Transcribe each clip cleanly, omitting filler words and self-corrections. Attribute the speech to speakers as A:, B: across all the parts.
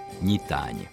A: Nyitány.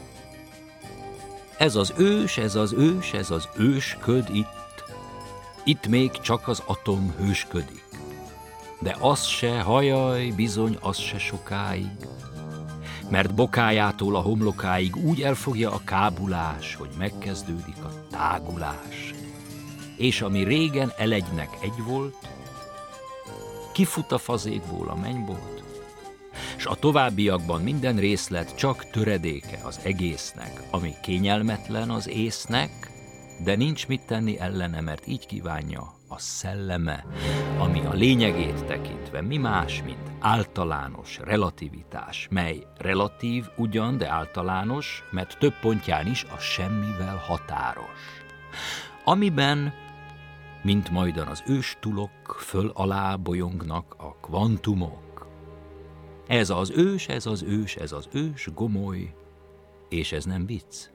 A: Ez az ős, ez az ős, ez az ősköd itt. Itt még csak az atom hősködik. De az se, hajaj, bizony, az se sokáig. Mert bokájától a homlokáig úgy elfogja a kábulás, hogy megkezdődik a tágulás. És ami régen elegynek egy volt, kifut a fazékból a mennybolt, s a továbbiakban minden részlet csak töredéke az egésznek, ami kényelmetlen az észnek, de nincs mit tenni ellene, mert így kívánja a szelleme, ami a lényegét tekintve mi más, mint általános relativitás, mely relatív ugyan, de általános, mert több pontján is a semmivel határos. Amiben, mint majdan az őstulok, föl alá bolyongnak a kvantumok. Ez az ős, ez az ős, ez az ős, gomoly, és ez nem vicc,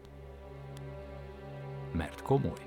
A: mert komoly.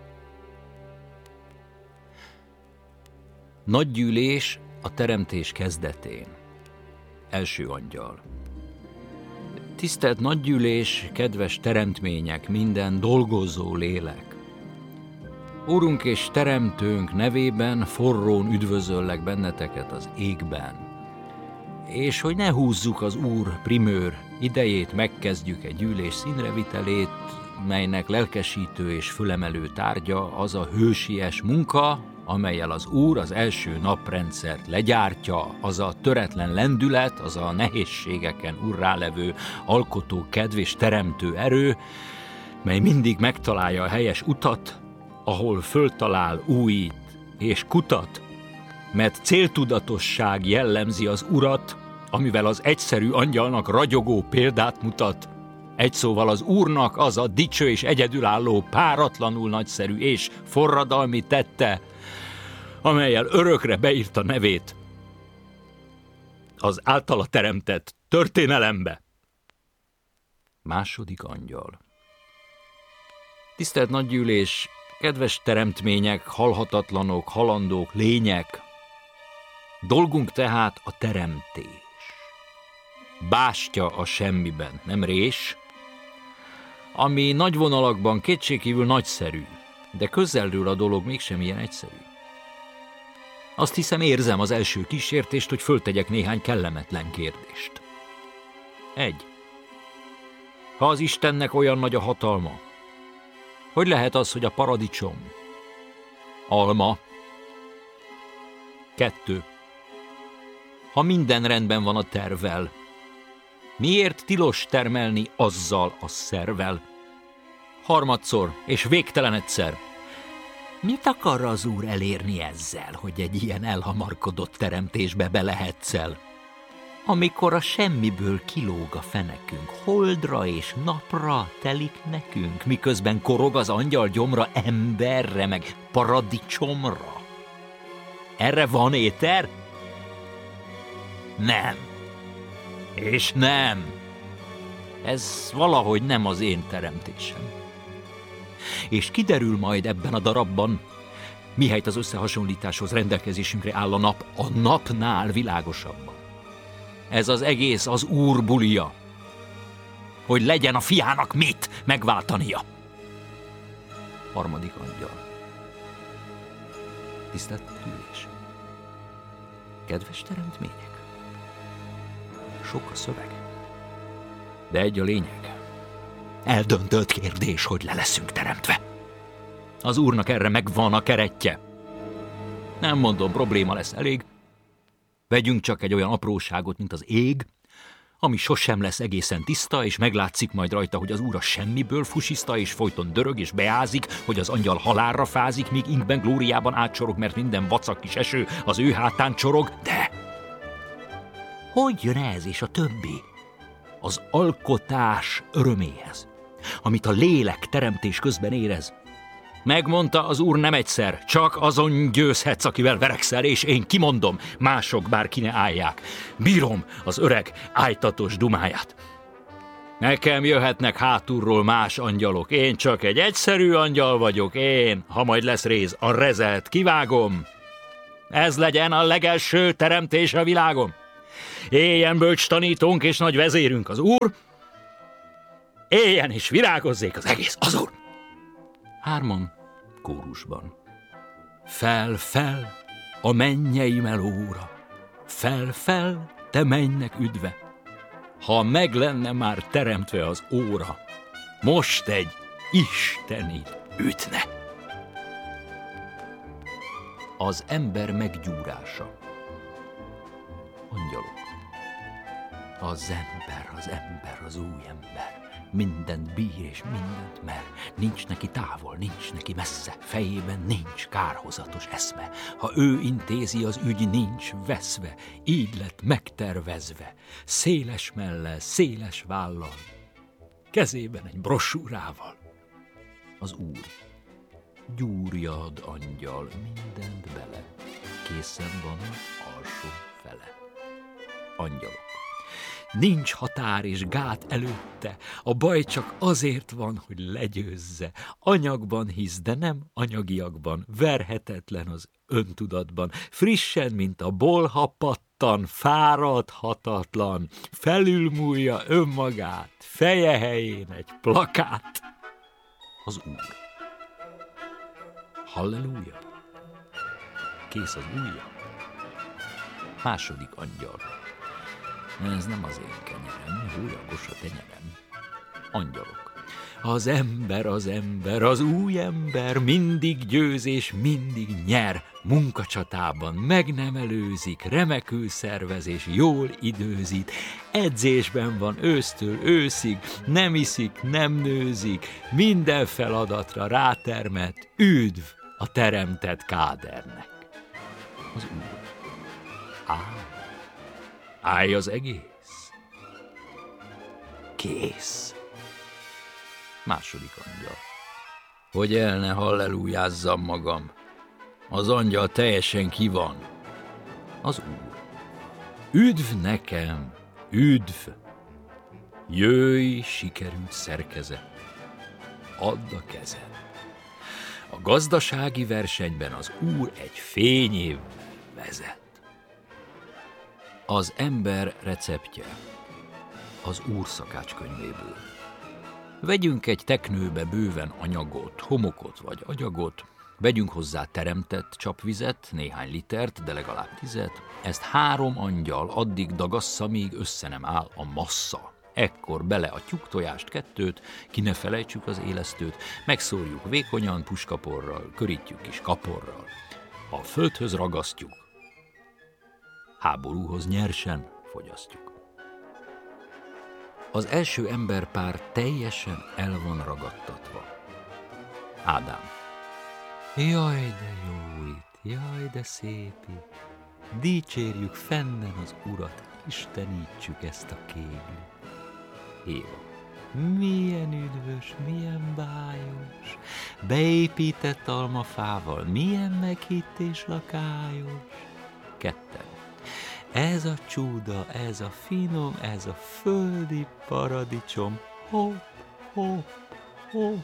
A: Nagygyűlés a teremtés kezdetén. Első angyal. Tisztelt nagygyűlés, kedves teremtmények, minden dolgozó lélek! Úrunk és teremtőnk nevében forrón üdvözöllek benneteket az égben. És hogy ne húzzuk az Úr primőr idejét, megkezdjük egy gyűlés színrevitelét, melynek lelkesítő és fölemelő tárgya az a hősies munka, amellyel az Úr az első naprendszert legyártja, az a töretlen lendület, az a nehézségeken urrálevő alkotó kedv és teremtő erő, mely mindig megtalálja a helyes utat, ahol föltalál, újít és kutat, mert céltudatosság jellemzi az Urat, amivel az egyszerű angyalnak ragyogó példát mutat. Egy szóval az Úrnak az a dicső és egyedülálló, páratlanul nagyszerű és forradalmi tette, amellyel örökre beírta nevét az általa teremtett történelembe. Második angyal. Tisztelt nagygyűlés, kedves teremtmények, halhatatlanok, halandók, lények, dolgunk tehát a teremtés. Bástya a semmiben, nem rés, ami nagy vonalakban kétségkívül nagyszerű, de közelről a dolog mégsem ilyen egyszerű. Azt hiszem, érzem az első kísértést, hogy föltegyek néhány kellemetlen kérdést. 1. Ha az Istennek olyan nagy a hatalma, hogy lehet az, hogy a paradicsom alma? 2. Ha minden rendben van a tervvel, miért tilos termelni azzal a szervvel? 3. és végtelen egyszer. Mit akar az Úr elérni ezzel, hogy egy ilyen elhamarkodott teremtésbe belehetszel? Amikor a semmiből kilóg a fenekünk, holdra és napra telik nekünk, miközben korog az angyal gyomra emberre, meg paradicsomra. Erre van éter? Nem. És nem. Ez valahogy nem az én teremtésem. És kiderül majd ebben a darabban, mihelyt az összehasonlításhoz rendelkezésünkre áll a nap, a napnál világosabban. Ez az egész az Úr bulia, hogy legyen a fiának mit megváltania. 3. angyal. Tisztelt gyűlés! Kedves teremtmények! Sok a szöveg, de egy a lényeg. Eldöntött kérdés, hogy le leszünk teremtve. Az Úrnak erre megvan a keretje. Nem mondom, probléma lesz elég. Vegyünk csak egy olyan apróságot, mint az ég, ami sosem lesz egészen tiszta, és meglátszik majd rajta, hogy az Úr a semmiből fusiszta, és folyton dörög, és beázik, hogy az angyal halálra fázik, míg inkben glóriában átcsorog, mert minden vacak kis eső az ő hátán csorog. De hogy jön ez és a többi? Az alkotás öröméhez, amit a lélek teremtés közben érez. Megmondta az Úr nem egyszer, csak azon győzhetsz, akivel verekszel, és én kimondom, mások bár ki ne állják. Bírom az öreg ájtatos dumáját. Nekem jöhetnek hátulról más angyalok, én csak egy egyszerű angyal vagyok, én, ha majd lesz réz, a rezet kivágom. Ez legyen a legelső teremtés a világon. Éljen bölcs tanítónk és nagy vezérünk az Úr, éljen és virágozzék az egész azon. Hárman kórusban. Fel, fel, a mennyei melóra, fel, fel, te mennynek üdve. Ha meg lenne már teremtve az óra, most egy isteni ütne. Az ember meggyúrása. Angyalok. Az ember, az új ember. Mindent bír és mindent mer. Nincs neki távol, nincs neki messze. Fejében nincs kárhozatos eszme. Ha ő intézi, az ügy nincs veszve. Így lett megtervezve. Széles mellel, széles vállal. Kezében egy brosúrával. Az Úr. Gyúrja ad angyal mindent bele. Készen van az alsó fele. Angyalok. Nincs határ és gát előtte, a baj csak azért van, hogy legyőzze. Anyagban hisz, de nem anyagiakban, verhetetlen az öntudatban, frissen, mint a bolha pattan, fáradhatatlan, felülmúlja önmagát, feje helyén egy plakát. Az Úr. Halleluja! Kész az ujja. Második angyal. Ez nem az én kenyerem, hólyagos a tenyerem. Angyalok. Az ember, az új ember mindig győz és mindig nyer. Munkacsatában meg nem előzik, remekül szervez és jól időzít. Edzésben van ősztől őszig, nem iszik, nem nőzik. Minden feladatra rátermet, üdv a teremtett kádernek. Az Úr. Állj az egész. Kész. Második angyal. Hogy el ne hallelújázzam magam. Az angyal teljesen ki van. Az Úr. Üdv nekem, üdv. Jöjj, sikerült szerkezet. Add a kezed. A gazdasági versenyben az Úr egy fényév vezet. Az ember receptje. Az Úr szakácskönyvéből. Vegyünk egy teknőbe bőven anyagot, homokot vagy agyagot, vegyünk hozzá teremtett csapvizet, néhány litert, de legalább 10. Ezt 3 angyal addig dagassza, míg össze nem áll a massza. Ekkor bele a tyúktojást 2, ki ne felejtsük az élesztőt, megszórjuk vékonyan puskaporral, körítjük kis kaporral. A földhöz ragasztjuk, háborúhoz nyersen fogyasztjuk. Az első emberpár teljesen el van ragadtatva. Ádám. Jaj, de jó itt, jaj, de szép itt. Dicsérjük fennen az Urat, istenítsük ezt a kéglit. Éva. Milyen üdvös, milyen bájos, beépített almafával, milyen meghitt és lakályos. 2. Ez a csúda, ez a finom, ez a földi paradicsom. Hopp, hopp, hopp.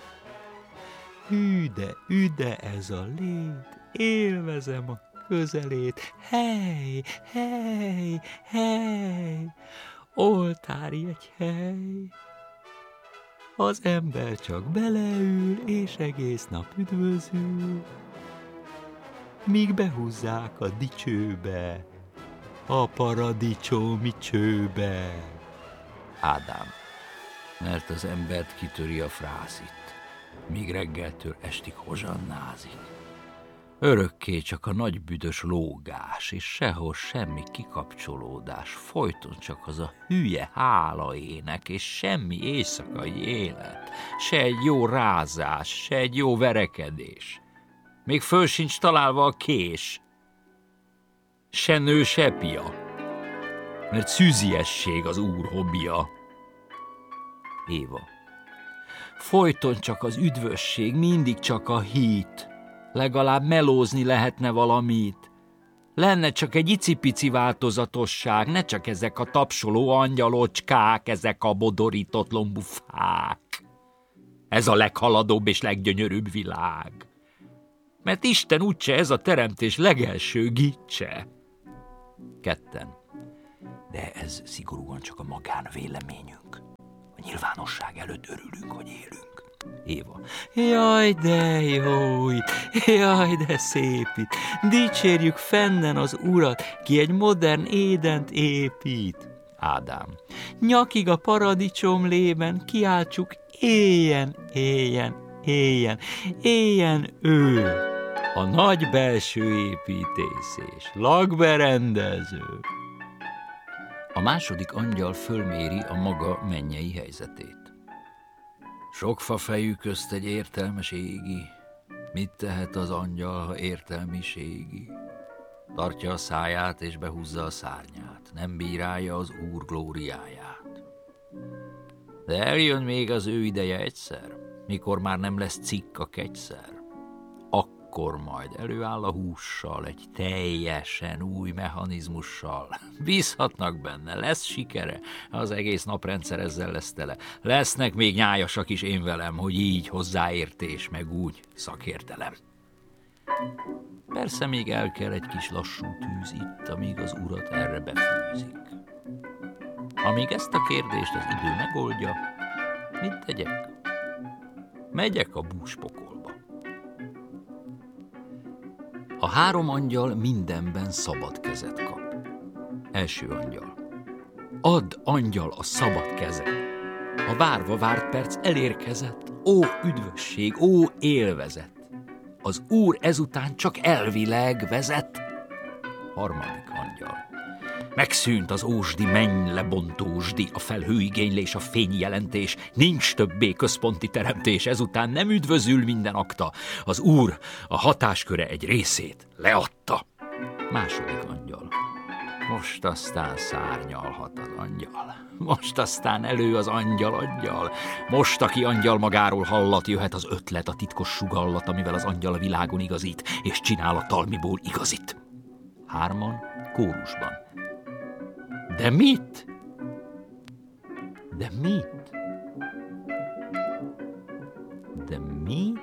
A: Üde ez a lét, élvezem a közelét. Hely, hely, hely, oltári egy hely. Az ember csak beleül, és egész nap üdvözül, míg behúzzák a dicsőbe, a paradicsomi csőbe. Ádám, mert az embert kitöri a frázit, míg reggeltől estig hozsannázik. Örökké csak a nagy büdös lógás, és sehol semmi kikapcsolódás, folyton csak az a hülye hálaének, és semmi éjszakai élet, se egy jó rázás, se egy jó verekedés. Még föl sincs találva a kés, se nő, se pia, mert szűziesség az Úr hobbija. Éva. Folyton csak az üdvösség, mindig csak a hit. Legalább melózni lehetne valamit. Lenne csak egy icipici változatosság, ne csak ezek a tapsoló angyalocskák, ezek a bodorított lombufák. Ez a leghaladóbb és leggyönyörűbb világ. Mert Isten úgyse ez a teremtés legelső gicse. 2. De ez szigorúan csak a magánvéleményünk. A nyilvánosság előtt örülünk, hogy élünk. Éva. Jaj, de jó itt, jaj, de szép itt. Dicsérjük fennen az Urat, ki egy modern Édent épít. Ádám. Nyakig a paradicsom lében kiáltsuk, éljen, éljen, éljen, éljen ő. A nagy belső építész és lakberendező. A második angyal fölméri a maga mennyei helyzetét. Sok fafejű közt egy értelmes égi. Mit tehet az angyal, ha értelmiségi? Tartja a száját és behúzza a szárnyát, nem bírálja az Úr glóriáját. De eljön még az ő ideje egyszer, mikor már nem lesz cikk a kegyszer. Akkor majd előáll a hússal, egy teljesen új mechanizmussal. Bízhatnak benne, lesz sikere, az egész naprendszer ezzel lesz tele. Lesznek még nyájasak is én velem, hogy így hozzáértés, meg úgy szakértelem. Persze még el kell egy kis lassú tűz itt, amíg az Urat erre befűzik. Amíg ezt a kérdést az idő megoldja, mit tegyek? Megyek a búspokolba. A három angyal mindenben szabad kezet kap. Első angyal. Add, angyal, a szabad kezet. A várva várt perc elérkezett. Ó, üdvösség, ó, élvezet. Az Úr ezután csak elvileg vezet. Harmadik angyal. Megszűnt az ósdi menny lebontósdi, a felhőigénylés, a fényjelentés, nincs többé központi teremtés, ezután nem üdvözül minden akta. Az Úr a hatásköre egy részét leadta. Második angyal. Most aztán szárnyalhat az angyal. Most aztán elő az angyal angyal. Most, aki angyal magáról hallat, jöhet az ötlet, a titkos sugallat, amivel az angyal a világon igazít, és csinál a talmiból igazit. Hárman kórusban. De mit? De mit? De mit?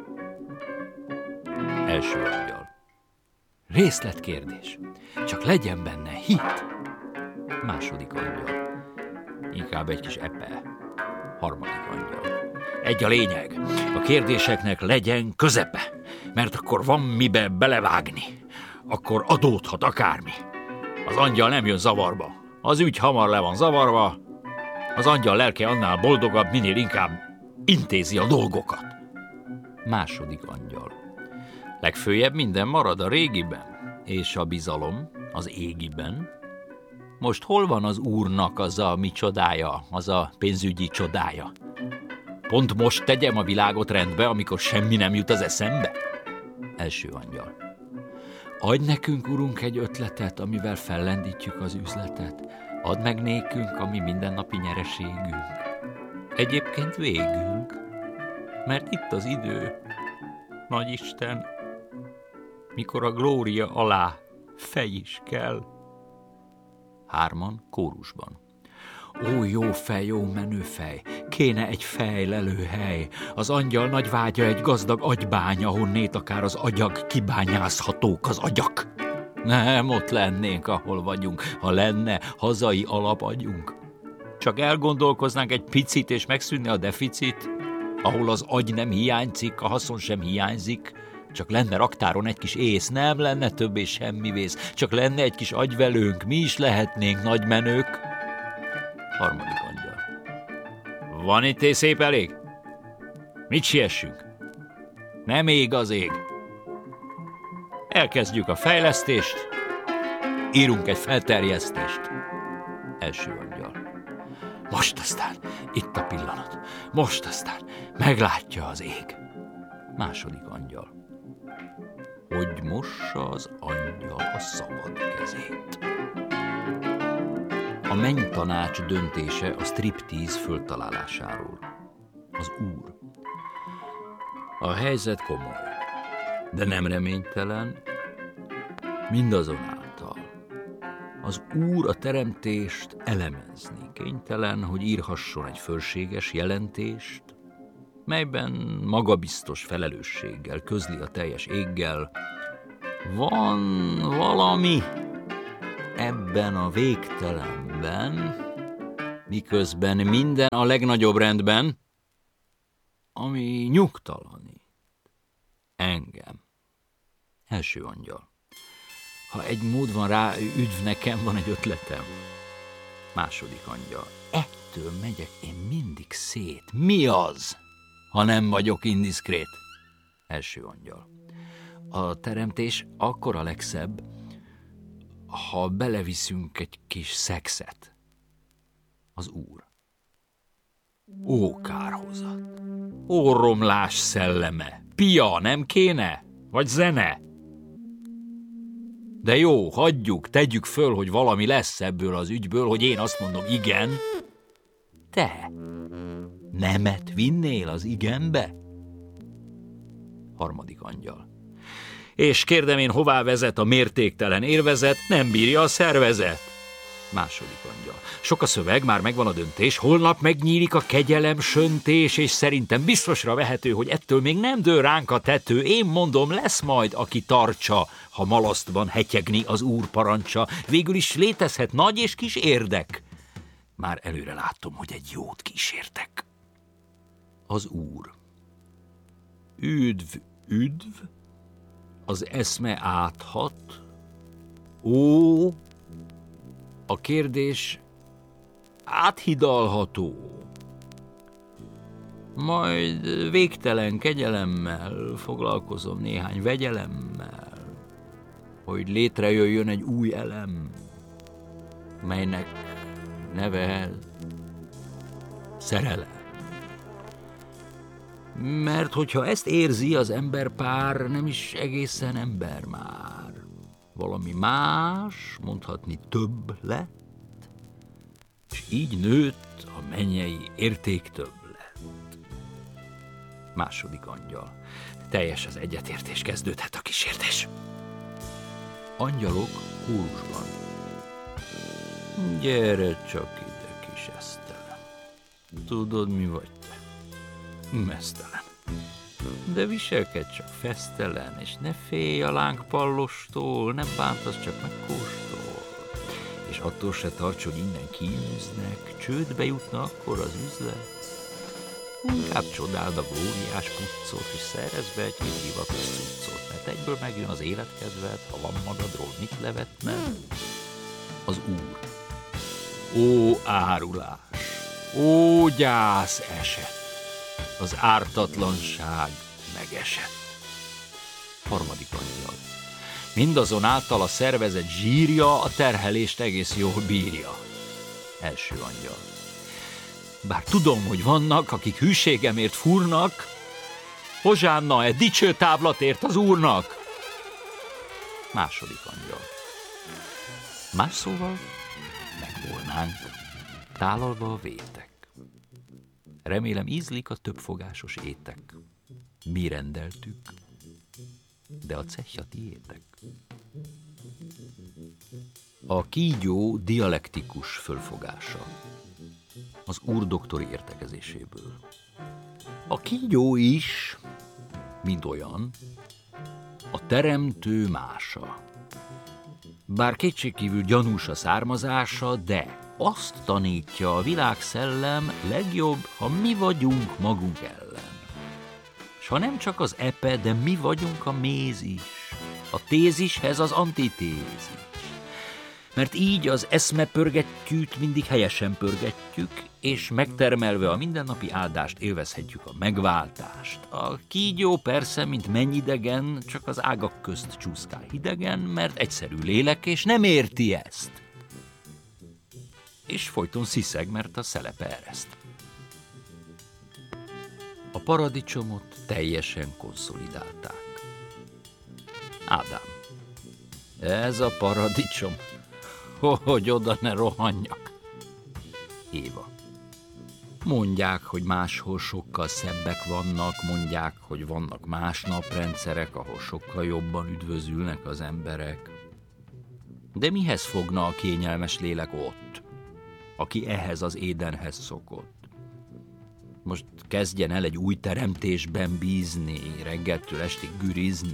A: Első angyal. Részletkérdés. Csak legyen benne hit. Második angyal. Inkább egy kis epe. Harmadik angyal. Egy a lényeg. A kérdéseknek legyen közepe. Mert akkor van mibe belevágni. Akkor adódhat akármi. Az angyal nem jön zavarba. Az ügy hamar le van zavarva. Az angyal lelke annál boldogabb, minél inkább intézi a dolgokat. Második angyal. Legfőjebb minden marad a régiben, és a bizalom az égiben. Most hol van az Úrnak az a mi csodája, az a pénzügyi csodája? Pont most tegyem a világot rendbe, amikor semmi nem jut az eszembe? Első angyal. Adj nekünk, Urunk, egy ötletet, amivel fellendítjük az üzletet. Add meg nékünk a mi mindennapi nyereségünk. Egyébként végünk, mert itt az idő, Nagyisten, mikor a glória alá fej is kell. Hárman kórusban. Ó, jó fej, jó menő fej, kéne egy fejlelőhely. Az angyal nagy vágya egy gazdag agybánya, honnét akár az agyak kibányázhatók az agyak. Nem ott lennénk, ahol vagyunk, ha lenne hazai alapagyunk. Csak elgondolkoznánk egy picit, és megszűnne a deficit, ahol az agy nem hiányzik, a haszon sem hiányzik, csak lenne raktáron egy kis ész, nem lenne többé semmi vész, csak lenne egy kis agyvelőnk, mi is lehetnénk nagymenők. Harmadik angyal. Van itt szép elég? Mit siessünk? Nem ég az ég. Elkezdjük a fejlesztést, írunk egy felterjesztést. Első angyal. Most aztán, itt a pillanat, most aztán meglátja az ég. Második angyal. Hogy mossa az angyal a szabad kezét. A mennytanács döntése a striptíz föltalálásáról. Az Úr. A helyzet komoly, de nem reménytelen, mindazonáltal. Az Úr a teremtést elemezni kénytelen, hogy írhasson egy fölséges jelentést, melyben magabiztos felelősséggel közli a teljes éggel: van valami ebben a végtelenben, miközben minden a legnagyobb rendben, ami nyugtalanít. Engem. Első angyal. Ha egy mód van rá, üdv, nekem van egy ötletem. Második angyal. Ettől megyek én mindig szét. Mi az, ha nem vagyok indiszkrét? Első angyal. A teremtés akkor a legszebb, ha beleviszünk egy kis szexet. Az Úr. Ó, kárhozat! Ó, romlás szelleme! Pia, nem kéne? Vagy zene? De jó, hagyjuk, tegyük föl, hogy valami lesz ebből az ügyből, hogy én azt mondom, igen. Te nemet vinnél az igenbe? Harmadik angyal. És kérdem én, hová vezet a mértéktelen élvezet, nem bírja a szervezet. Második angyal. Sok a szöveg, már megvan a döntés, holnap megnyílik a kegyelem söntés, és szerintem biztosra vehető, hogy ettől még nem dől ránk a tető. Én mondom, lesz majd, aki tartsa, ha malasztban hetyegni az Úr parancsa. Végül is létezhet nagy és kis érdek. Már előre látom, hogy egy jót kísértek. Az Úr. Üdv, üdv, az eszme áthat. Ó, a kérdés áthidalható. Majd végtelen kegyelemmel foglalkozom néhány vegyelemmel, hogy létrejöjjön egy új elem, melynek neve szerelem. Mert hogyha ezt érzi az emberpár, nem is egészen ember már. Valami más, mondhatni több lett, és így nőtt a mennyei értéktöbblet. Második angyal. Teljes az egyetértés, kezdődhet a kísértés. Angyalok kórusban. Gyere csak ide, kis esztelen. Tudod, mi vagy te? Meztelen. De viselkedj csak fesztelen, és ne félj a lángpallostól, nem bántasz, csak megkóstol. És attól se tarts, hogy innen kiűznek, csődbe jutna akkor az üzlet. Inkább csodáld a glóriás puccot, és szerezz be egy divatos cuccot, mert egyből megjön az életkedved, ha van magadról mit levetne. Az Úr. Ó, árulás! Ó, gyász eset! Az ártatlanság megesett. Harmadik angyal. Mindazonáltal a szervezet zsírja a terhelést egész jól bírja. Első angyal. Bár tudom, hogy vannak, akik hűségemért fúrnak, hozsánna, dicső távlatért az Úrnak. Második angyal. Más szóval megvolnánk, tálalva a vétek. Remélem ízlik a többfogásos étek. Mi rendeltük, de a cehja tiétek. A kígyó dialektikus fölfogása az Úr doktori értekezéséből. A kígyó is, mint olyan, a teremtő mása. Bár kétségkívül gyanús a származása, de azt tanítja a világszellem legjobb, ha mi vagyunk magunk ellen. S ha nem csak az epe, de mi vagyunk a méz is, a tézishez az antitézis. Mert így az eszmepörgettyűt mindig helyesen pörgetjük, és megtermelve a mindennapi áldást élvezhetjük a megváltást. A kígyó persze, mint mennyidegen, csak az ágak közt csúszkál hidegen, mert egyszerű lélek, és nem érti ezt. És folyton sziszeg, mert a szelepe ereszt. A paradicsomot teljesen konszolidálták. Ádám. Ez a paradicsom. Hogy oda ne rohanjak. Éva. Mondják, hogy máshol sokkal szebbek vannak, mondják, hogy vannak más naprendszerek, ahol sokkal jobban üdvözülnek az emberek. De mihez fogna a kényelmes lélek ott, aki ehhez az édenhez szokott? Most kezdjen el egy új teremtésben bízni, reggeltől estig gürizni.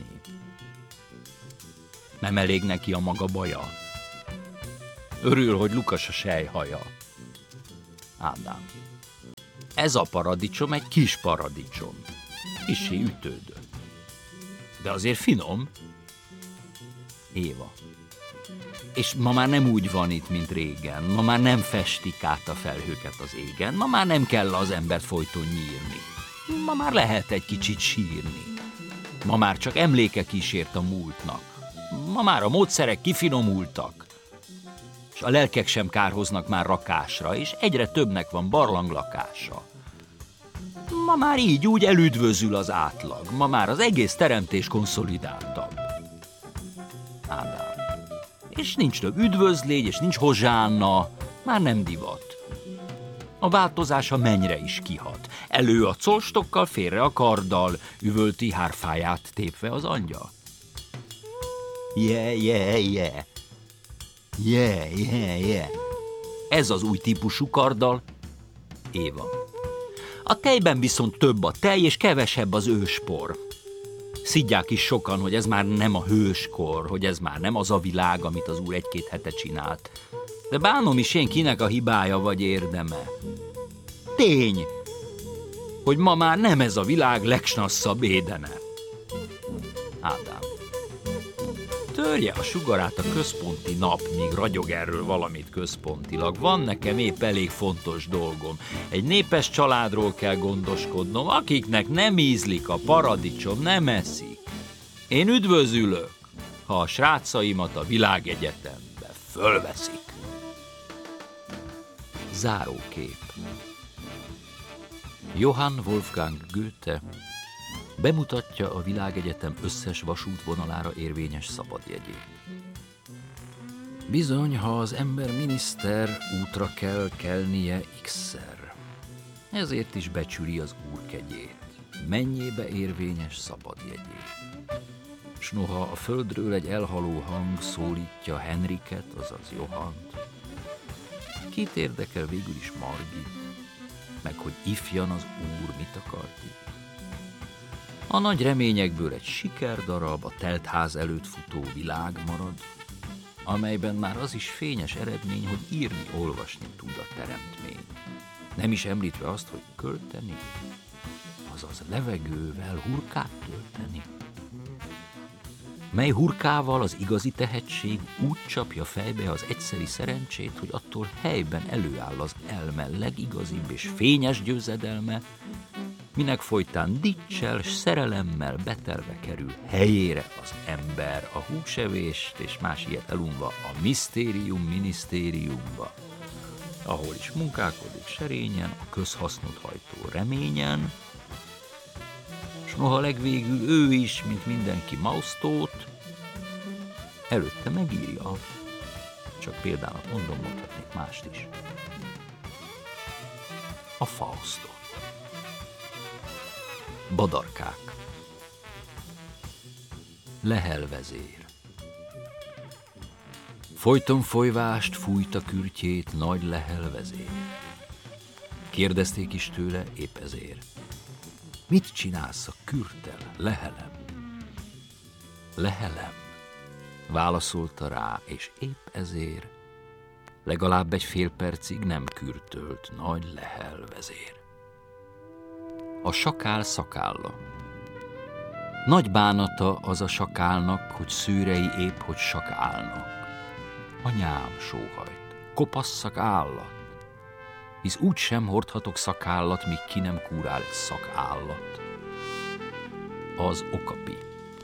A: Nem elég neki a maga baja? Örül, hogy lukas a selyhaja. Ádám. Ez a paradicsom egy kis paradicsom. Kissé ütődött. De azért finom. Éva. És ma már nem úgy van itt, mint régen. Ma már nem festik át a felhőket az égen. Ma már nem kell az embert folyton nyírni. Ma már lehet egy kicsit sírni. Ma már csak emléke kísért a múltnak. Ma már a módszerek kifinomultak. És a lelkek sem kárhoznak már rakásra, és egyre többnek van barlanglakása. Ma már így úgy elüdvözül az átlag. Ma már az egész teremtés konszolidáltabb. Ádám. És nincs több üdvözlégy, és nincs hozsánna, már nem divat. A változás a mennyre is kihat. Elő a colstokkal, félre a karddal, üvölti hárfáját tépve az angyal. Yeah. Ez az új típusú karddal, Éva. A tejben viszont több a tej, és kevesebb az őspor. Szidják is sokan, hogy ez már nem a hőskor, hogy ez már nem az a világ, amit az úr egy-két hete csinált. De bánom is én, kinek a hibája vagy érdeme. Tény, hogy ma már nem ez a világ legsnasszabb édene. Ádám. Törje a sugarát a központi nap, míg ragyog erről valamit központilag. Van nekem épp elég fontos dolgom. Egy népes családról kell gondoskodnom, akiknek nem ízlik a paradicsom, nem eszik. Én üdvözülök, ha a srácaimat a világegyetembe fölveszik. Zárókép. Johann Wolfgang Goethe bemutatja a világegyetem összes vasútvonalára érvényes szabadjegyét. Bizony, ha az ember miniszter, útra kell kelnie x-szer. Ezért is becsüli az úr kegyét, mennyibe érvényes szabadjegyét. S noha a földről egy elhaló hang szólítja Henriket, azaz Johannt, kit érdekel végül is Margit, meg hogy ifjan az úr mit akart itt? A nagy reményekből egy sikerdarab, a telt ház előtt futó világ marad, amelyben már az is fényes eredmény, hogy írni, olvasni tud a teremtmény. Nem is említve azt, hogy költeni, azaz levegővel hurkát tölteni. Mely hurkával az igazi tehetség úgy csapja fejbe az egyszeri szerencsét, hogy attól helyben előáll az elme legigazibb és fényes győzedelme, minek folytán diccsel s szerelemmel betelve kerül helyére az ember a húsevést és más ilyet elunva a minisztériumba, ahol is munkálkodik serényen, a közhasznot hajtó reményen, s noha legvégül ő is, mint mindenki Maustót, előtte megírja, csak például mondom, mondhatnék mást is, a Faustot. Badarkák. Lehel vezér. Folyton folyvást fújta kürtjét nagy Lehel vezér. Kérdezték is tőle épp ezért. Mit csinálsz a kürttel, Lehelem? Lehelem, válaszolta rá, és épp ezért legalább egy fél percig nem kürtölt nagy Lehel vezér. A sakál szakálla. Nagy bánata az a sakálnak, hogy szőrei épp hogy sakálnak. Anyám, sóhajt, kopasszak állat, hisz úgy sem hordhatok szakállat, míg ki nem kúrál egy szakállat. Az okapi.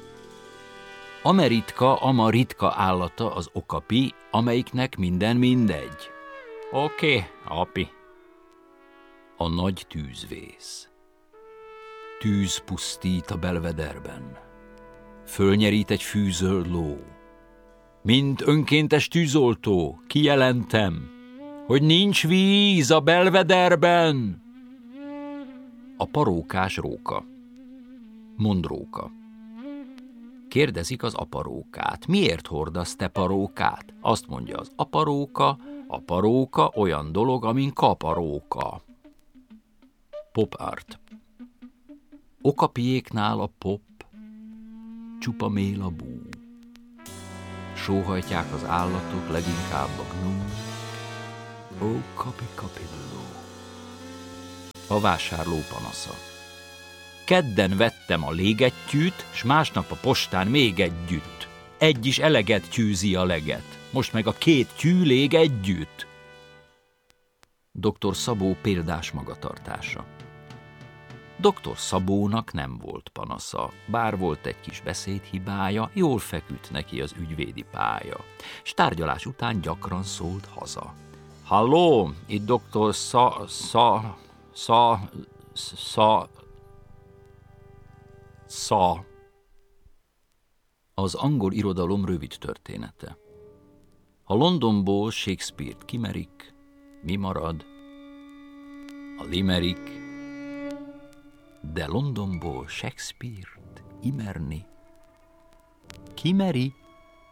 A: Ama ritka állata az okapi, amelyiknek minden mindegy. Oké, api. A nagy tűzvész. Tűz pusztít a belvederben. Fölnyerít egy fűzöld ló. Mint önkéntes tűzoltó, kijelentem, hogy nincs víz a belvederben. A parókás róka. Mond róka. Kérdezik az aparókát. Miért hordasz te parókát? Azt mondja az aparóka olyan dolog, amin kaparóka. Pop art. Okapiéknál a pop, csupa mél a bú. Sóhajtják az állatok, leginkább a gnú. Ó, kapi, kapi, ló. A vásárló panasza. Kedden vettem a légettyűt, s másnap a postán még együtt. Egy is eleget tyűzi a leget, most meg a 2 tyű lég együtt. Dr. Szabó példás magatartása. Dr. Szabónak nem volt panasza, bár volt egy kis beszédhibája, jól feküdt neki az ügyvédi pálya, s tárgyalás után gyakran szólt haza. Halló, itt dr. Az angol irodalom rövid története. Ha Londonból Shakespeare-t kimerik, mi marad? A limerick. De Londonból Shakespeare-t imerni kimeri?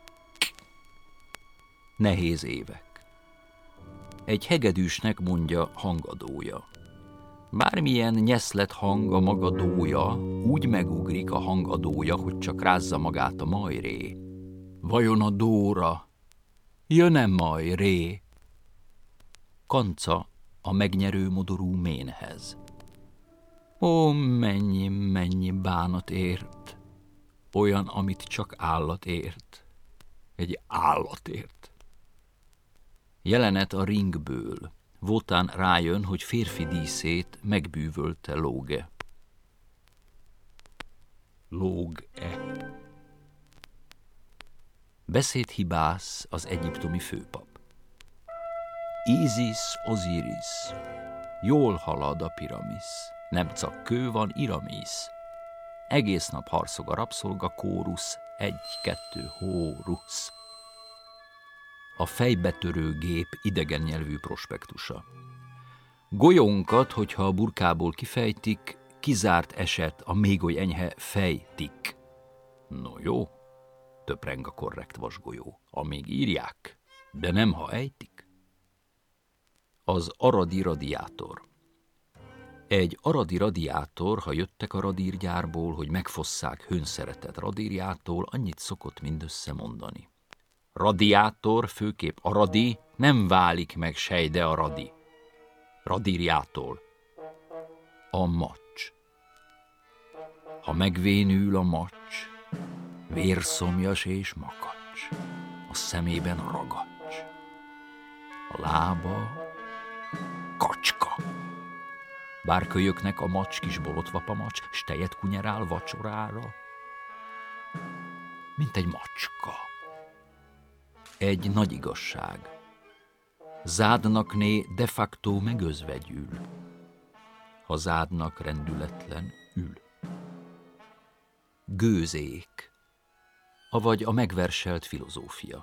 A: Nehéz évek. Egy hegedűsnek mondja hangadója. Bármilyen nyeszlet hang a magadója, úgy megugrik a hangadója, hogy csak rázza magát a majré. Vajon a dóra jön-e majré? Kanca a megnyerő modorú ménhez. Ó, mennyi bánat ért, olyan, amit csak állat ért, egy állatért. Jelenet a Ringből. Vótán rájön, hogy férfi díszét megbűvölte lóge. Lóg-e. Beszédhibász az egyiptomi főpap. Isis, Osiris, jól halad a piramisz, nem csak kő van iramisz. Egész nap harcog a rabszolga kórusz, 1-2 hórusz. A fejbetörő gép idegen nyelvű prospektusa. Golyónkat, hogyha a burkából kifejtik, kizárt eset a még oly enyhe fejtik. No jó, töpreng a korrekt vasgolyó, amíg írják, de nem ha ejtik. Az aradi radiátor. Egy aradi radiátor, ha jöttek a radírgyárból, hogy megfosszák hőnszeretet radírjától, annyit szokott mindössze mondani. Radiátor, főképp aradi, nem válik meg sejde a radi. Radírjától. A macs. Ha megvénül a macs, vérszomjas és makacs, a szemében a ragacs, a lába kacska. Bár kölyöknek a macs kis bolotvapa macs, s tejet kunyerál vacsorára, mint egy macska. Egy nagy igazság. Zádnakné de facto megözvegyül, ha zádnak rendületlen ül. Gőzék, avagy a megverselt filozófia.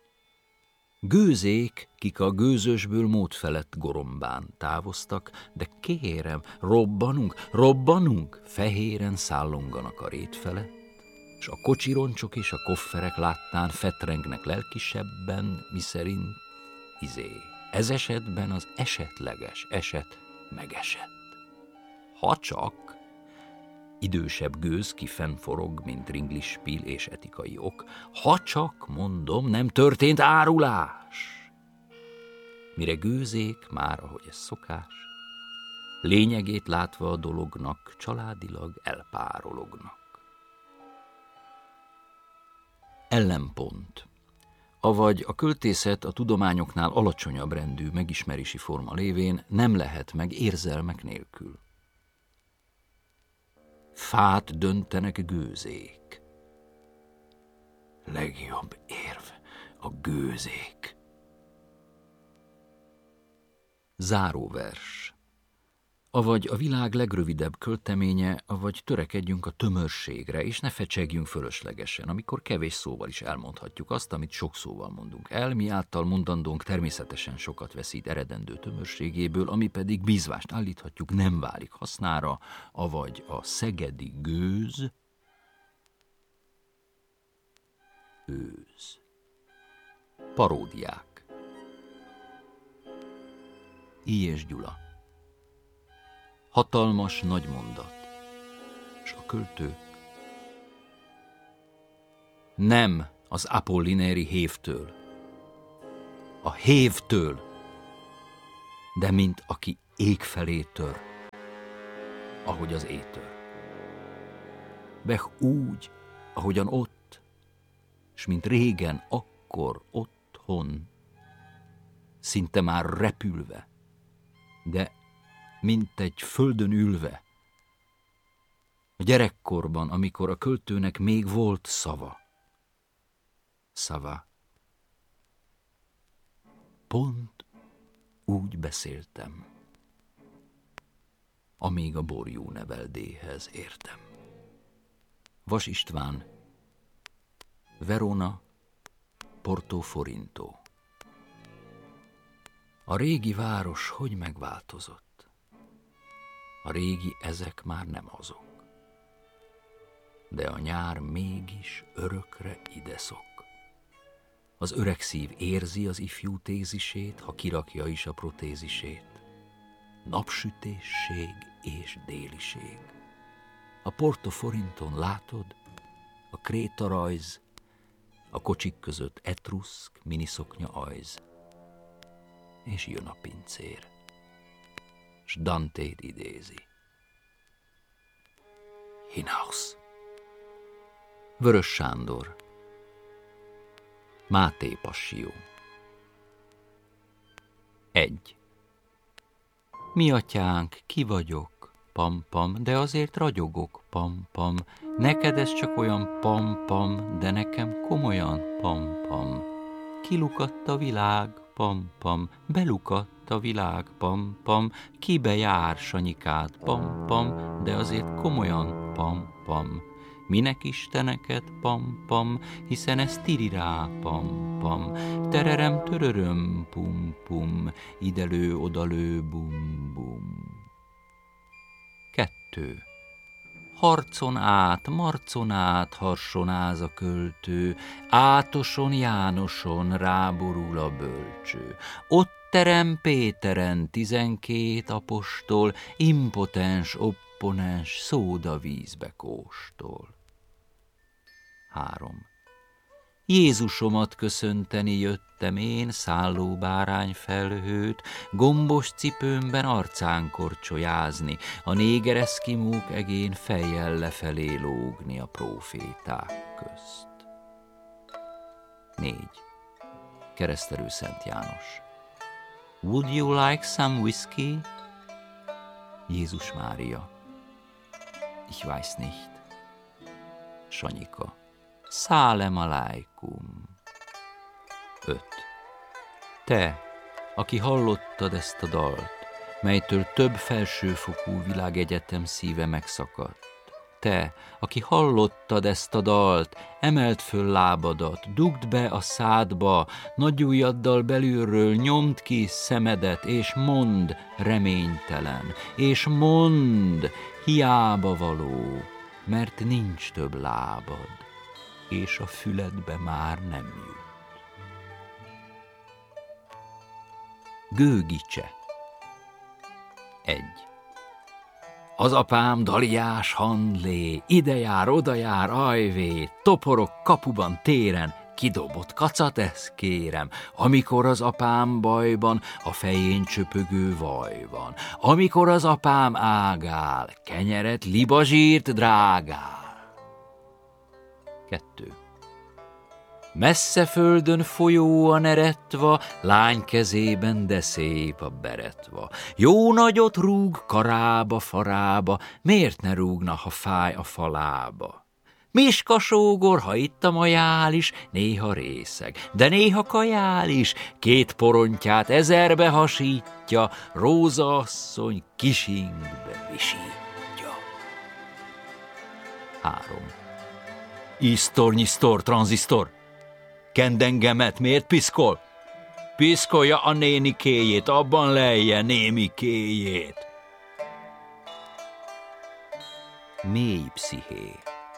A: Gőzék, kik a gőzösből mód felett gorombán távoztak, de kérem, robbanunk, fehéren szállonganak a rét felett, s a kocsironcsok és a kofferek láttán fetrengnek lelkisebben, miszerint ez esetben az esetleges eset megesett. Ha csak idősebb gőz ki fennforog, mint ringlispil és etikai ok, ha csak, mondom, nem történt árulás. Mire gőzék, már ahogy ez szokás, lényegét látva a dolognak, családilag elpárolognak. Ellenpont. Avagy a költészet a tudományoknál alacsonyabb rendű megismerési forma lévén nem lehet meg érzelmek nélkül. Fát döntenek gőzék. Legjobb érv a gőzék. Záróvers. Avagy a világ legrövidebb költeménye, avagy törekedjünk a tömörségre, és ne fecsegjünk fölöslegesen, amikor kevés szóval is elmondhatjuk azt, amit sok szóval mondunk el, mi által mondandónk természetesen sokat veszít eredendő tömörségéből, ami pedig bízvást állíthatjuk nem válik hasznára, avagy a szegedi gőz, őz. Paródiák. I. Gyula. Hatalmas nagy mondat, s a költő nem az apollinéri hévtől, a hévtől, de mint aki ég felé tör. ahogy az étől. Bech úgy, ahogyan ott, s mint régen, akkor otthon, szinte már repülve, de mint egy földön ülve, a gyerekkorban, amikor a költőnek még volt szava. Szava. Pont úgy beszéltem, amíg a borjú neveldéhez értem. Vas István, Verona, Portoforintó. A régi város hogy megváltozott? A régi ezek már nem azok. De a nyár mégis örökre ide szok. Az öreg szív érzi az ifjú tézisét, ha kirakja is a protézisét. Napsütésség és déliség. A Portoforinton látod, a krétarajz, a kocsik között etruszk miniszoknya ajz. És jön a pincér, s Dantét idézi. Hinaus. Vörös Sándor, Máté Passió. 1. Mi atyánk, ki vagyok, pam-pam, de azért ragyogok, pam-pam. Neked ez csak olyan pam-pam, de nekem komolyan pam-pam. Kilukadt a világ, pam-pam, belukadt a világ, pam-pam. Kibe jár Sanyikát, pam-pam, de azért komolyan pam-pam. Minek isteneket, pam-pam, hiszen ez tirirá, pam-pam. Tererem, töröröm, pum-pum, idelő, odalő, bum-bum. 2. Harcon át, marcon át, harsonáz a költő, Átoson, Jánoson ráborul a bölcső. Ott terem Péteren 12 apostol, impotens, opponens, szódavízbe kóstol. 3. Jézusomat köszönteni jöttem én, szálló bárány felhőt, gombos cipőmben arcán korcsolyázni, a néger eszkimók egén fejjel lefelé lógni a próféták közt. 4. Keresztelő Szent János. Would you like some whiskey? Jézus Mária. Ich weiß nicht. Sanyika. Szálem alájkum. 5. Te, aki hallottad ezt a dalt, melytől több felsőfokú világegyetem szíve megszakadt. Te, aki hallottad ezt a dalt, emeld föl lábadat, dugd be a szádba, nagy ujjaddal belülről nyomd ki szemedet, és mondd, reménytelen, és mondd, hiába való, mert nincs több lábad, és a füledbe már nem jut. Gőgicse. 1. Az apám Daliás Handlé, ide jár, oda jár, ajvé, toporok kapuban téren, kidobott kacat, ezt kérem, amikor az apám bajban, a fején csöpögő vaj van, amikor az apám ágál, kenyeret, libazsírt drágál. 2. Messze földön folyóan eredva, lány kezében, de szép a beretva. Jó nagyot rúg karába, farába, miért ne rúgna, ha fáj a falába? Miska sógor, ha itt a majál is, néha részeg, de néha kajál is, 2 porontját 1000-be hasítja, Róza asszony kisingbe visítja. 3. Isztor, nyisztor, tranzisztor, kend engemet, miért piszkol? Piszkolja a nénikéjét, abban lejje némikéjét. Mély psziché.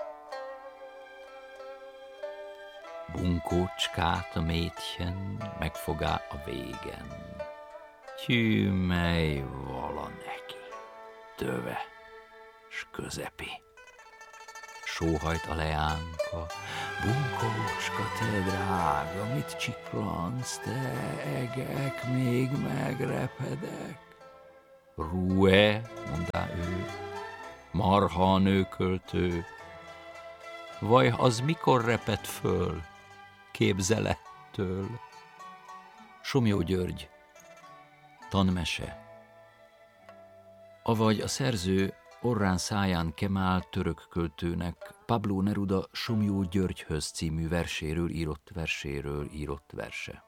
A: Bunkócskát a Mädchen megfogá a végen. Tyű, mely vala neki, töve, s közepi. Sóhajt a leánka, bunkócska, te drága, mit csiklansz, te egek, még megrepedek. Rue, mondá ő, Marha a nőköltő, vaj az mikor repett föl, képzelettől? Somlyó György, tanmese. Avagy a szerző orrán száján Kemál török költőnek Pablo Neruda Somlyó Györgyhöz című verséről írott verse.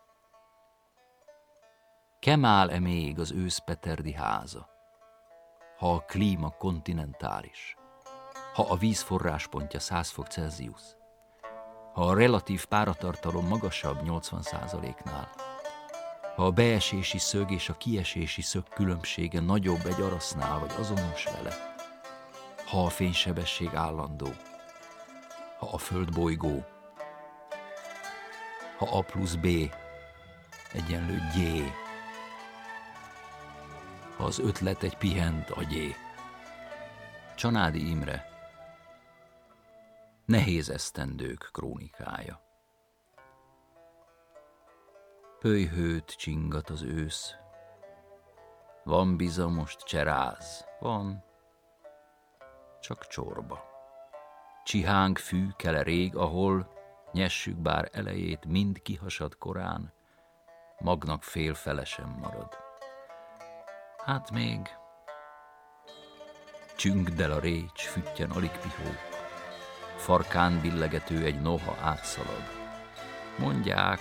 A: Kemál-e még az őszpeterdi háza, ha a klíma kontinentális, ha a víz forráspontja 100 fok Celsius, ha a relatív páratartalom magasabb 80%-nál, ha a beesési szög és a kiesési szög különbsége nagyobb egy arasznál vagy azonos vele, ha a fénysebesség állandó, ha a Föld bolygó, ha A plusz B egyenlő G, ha az ötlet egy pihent agyé. Csanádi Imre, Nehéz esztendők krónikája. Pölyhőt csingat az ősz, van biza most cseráz, van, csak csorba. Csihánk fű kele rég, ahol, nyessük bár elejét, mind kihasad korán, magnak félfele sem marad. Hát még csüngdel a récs, füttyen alig pihó, farkán billegető egy noha átszalad. Mondják,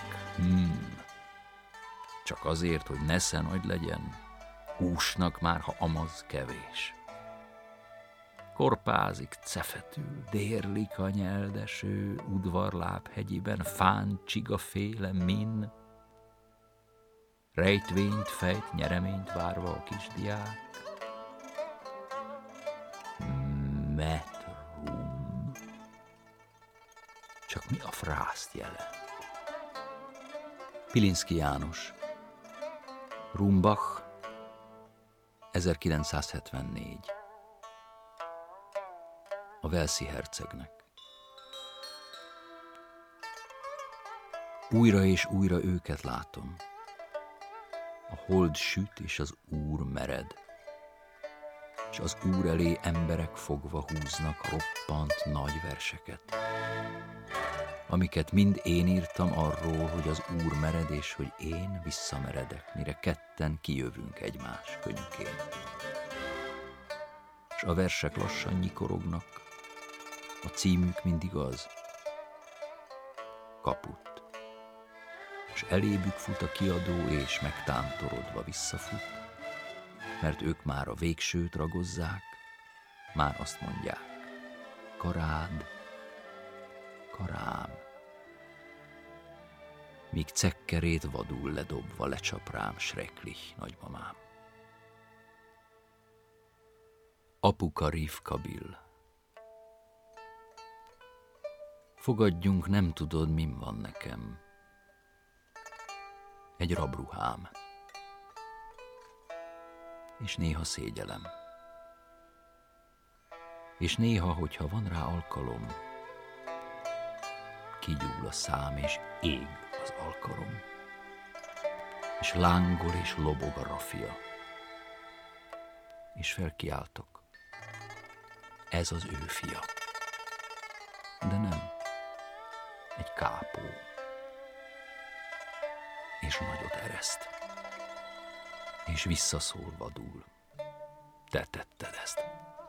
A: csak azért, hogy nesze nagy legyen, húsnak már, ha amaz kevés. Korpázik cefetül, dérlik a nyeldeső, udvarláb hegyiben, fán csigaféle min, rejtvényt fejt, nyereményt várva a kisdiák. Metrum. Csak mi a frászt jelent? Pilinszky János, Rumbach, 1974. A Walesi hercegnek. Újra és újra őket látom. A hold süt, és az Úr mered, és az Úr elé emberek fogva húznak roppant nagy verseket, amiket mind én írtam arról, hogy az Úr mered, és hogy én visszameredek, mire ketten kijövünk egymás könnyükén. És a versek lassan nyikorognak, a címük mindig az, Kaput. És elébük fut a kiadó, és megtántorodva visszafut, mert ők már a végsőt ragozzák, már azt mondják, karád, karám, míg cekkerét vadul ledobva lecsap rám Schrecklich nagymamám. Apuka Rivka Bill. Fogadjunk, nem tudod, min van nekem. Egy rabruhám. És néha szégyelem. És néha, hogyha van rá alkalom, kigyúl a szám, és ég az alkalom. És lángol, és lobog a rafia. És felkiáltok. Ez az ő fia. De nem. Egy kápó. És nagyot ereszt. És visszaszól vadul. Te tetted ezt.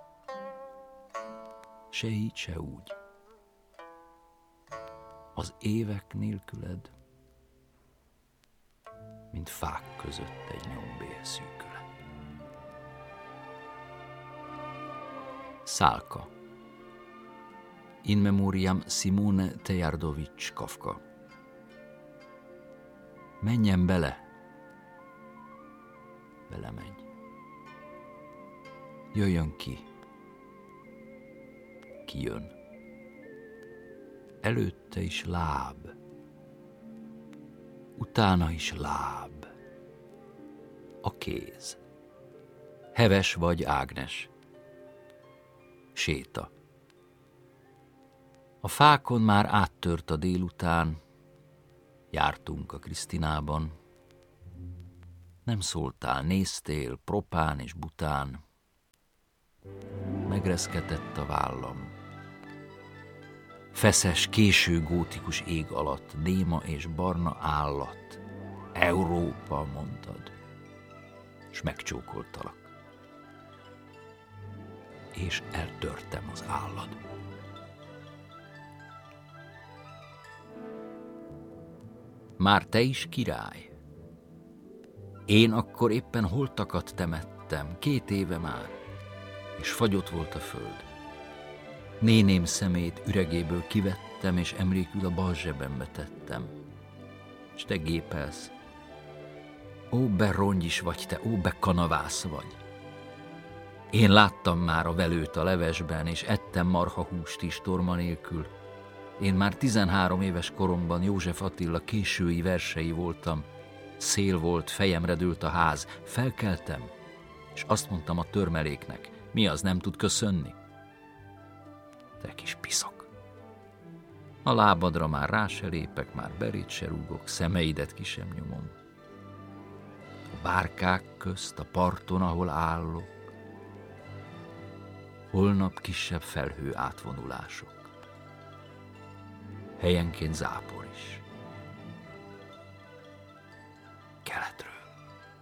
A: Se így, se úgy. Az évek nélküled, mint fák között egy nyombér szűkület. Szálka. In memoriam Simone Tejardovics Kafka. Menjen bele. Belemegy. Jöjjön ki. Kijön. Előtte is láb. Utána is láb. A kéz. Heves vagy Ágnes. Séta. A fákon már áttört a délután, jártunk a Krisztinában. Nem szóltál, néztél, propán és bután. megreszketett a vállam. Feszes, késő gótikus ég alatt, néma és barna állat. Európa, mondtad, s megcsókoltalak. És eltörtem az állad. Már te is király? Én akkor éppen holtakat temettem, 2 éve már, és fagyott volt a föld. Néném szemét üregéből kivettem, és emlékül a bal zsebembe tettem. És te gépelsz. Ó, be rongyis vagy te, ó, be kanavász vagy. Én láttam már a velőt a levesben, és ettem marhahúst is torma nélkül. Én már 13 éves koromban József Attila késői versei voltam. Szél volt, fejemre dőlt a ház. Felkeltem, és azt mondtam a törmeléknek, mi az, nem tud köszönni? Te kis piszok. A lábadra már rá se lépek, már belét se rúgok, szemeidet ki sem nyomom. A bárkák közt, a parton, ahol állok, holnap kisebb felhő átvonulások. Helyenként zápor is.